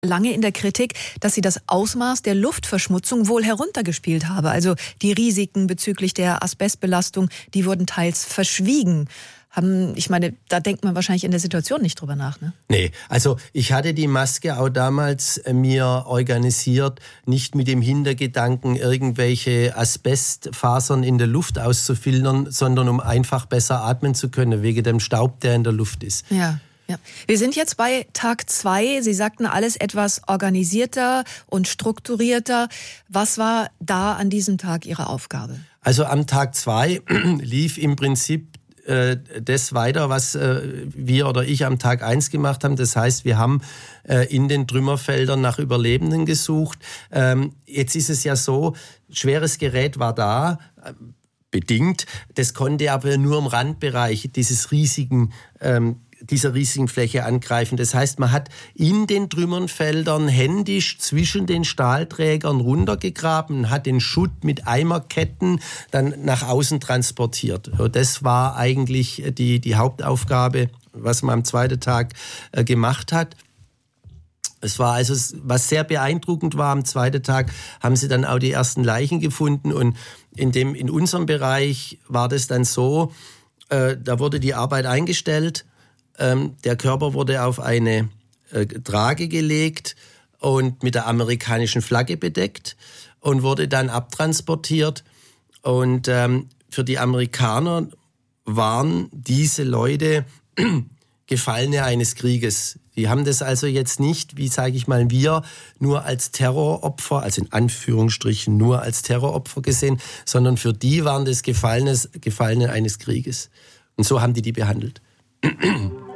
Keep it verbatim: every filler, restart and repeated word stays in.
lange in der Kritik, dass sie das Ausmaß der Luftverschmutzung wohl heruntergespielt habe. Also die Risiken bezüglich der Asbestbelastung, die wurden teils verschwiegen. Haben, ich meine, da denkt man wahrscheinlich in der Situation nicht drüber nach, ne? Nee, also ich hatte die Maske auch damals mir organisiert, nicht mit dem Hintergedanken, irgendwelche Asbestfasern in der Luft auszufiltern, sondern um einfach besser atmen zu können, wegen dem Staub, der in der Luft ist. Ja. Ja. Wir sind jetzt bei Tag zwei. Sie sagten, alles etwas organisierter und strukturierter. Was war da an diesem Tag Ihre Aufgabe? Also am Tag zwei lief im Prinzip äh, das weiter, was äh, wir oder ich am Tag eins gemacht haben. Das heißt, wir haben äh, in den Trümmerfeldern nach Überlebenden gesucht. Ähm, jetzt ist es ja so, schweres Gerät war da, äh, bedingt. Das konnte aber nur im Randbereich dieses riesigen ähm, dieser riesigen Fläche angreifen. Das heißt, man hat in den Trümmerfeldern händisch zwischen den Stahlträgern runtergegraben, hat den Schutt mit Eimerketten dann nach außen transportiert. Das war eigentlich die, die Hauptaufgabe, was man am zweiten Tag äh, gemacht hat. Es war also, was sehr beeindruckend war, am zweiten Tag haben sie dann auch die ersten Leichen gefunden und in dem, in unserem Bereich war das dann so, äh, da wurde die Arbeit eingestellt. Ähm, der Körper wurde auf eine äh, Trage gelegt und mit der amerikanischen Flagge bedeckt und wurde dann abtransportiert. Und ähm, für die Amerikaner waren diese Leute Gefallene eines Krieges. Die haben das also jetzt nicht, wie sage ich mal, wir nur als Terroropfer, also in Anführungsstrichen nur als Terroropfer gesehen, sondern für die waren das Gefallene, Gefallene eines Krieges. Und so haben die die behandelt.